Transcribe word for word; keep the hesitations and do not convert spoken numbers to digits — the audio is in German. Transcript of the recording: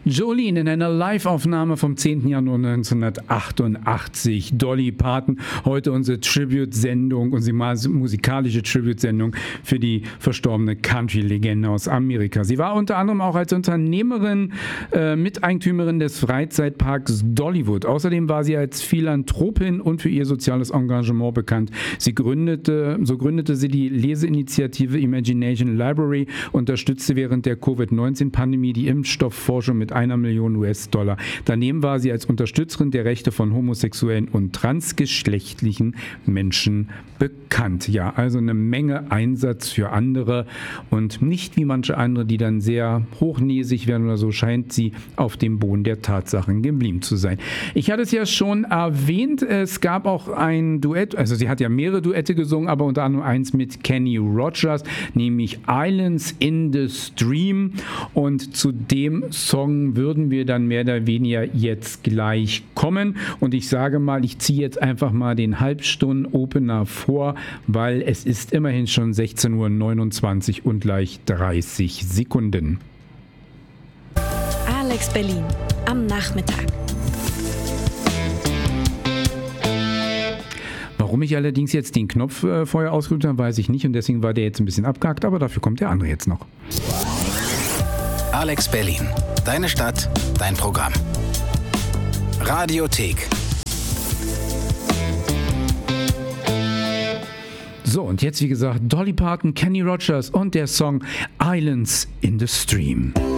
Jolene in einer Live-Aufnahme vom zehnten Januar neunzehnhundertachtundachtzig. Dolly Parton, heute unsere Tribute-Sendung, unsere musikalische Tribute-Sendung für die verstorbene Country-Legende aus Amerika. Sie war unter anderem auch als Unternehmerin äh, Miteigentümerin des Freizeitparks Dollywood. Außerdem war sie als Philanthropin und für ihr soziales Engagement bekannt. Sie gründete, so gründete sie die Leseinitiative Imagination Library, unterstützte während der Covid neunzehn Pandemie die Impfstoffforschung mit einer Million U S-Dollar. Daneben war sie als Unterstützerin der Rechte von homosexuellen und transgeschlechtlichen Menschen bekannt. Ja, also eine Menge Einsatz für andere und nicht wie manche andere, die dann sehr hochnäsig werden oder so, scheint sie auf dem Boden der Tatsachen geblieben zu sein. Ich hatte es ja schon erwähnt, es gab auch ein Duett, also sie hat ja mehrere Duette gesungen, aber unter anderem eins mit Kenny Rogers, nämlich Islands in the Stream, und zu dem Song würden wir dann mehr oder weniger jetzt gleich kommen, und ich sage mal, ich ziehe jetzt einfach mal den Halbstunden-Opener vor, weil es ist immerhin schon sechzehn Uhr neunundzwanzig und gleich dreißig Sekunden. Alex Berlin am Nachmittag. Warum ich allerdings jetzt den Knopf äh, vorher ausgedrückt habe, weiß ich nicht, und deswegen war der jetzt ein bisschen abgehakt, aber dafür kommt der andere jetzt noch. Alex Berlin. Deine Stadt, dein Programm. Radiothek. So, und jetzt wie gesagt Dolly Parton, Kenny Rogers und der Song Islands in the Stream.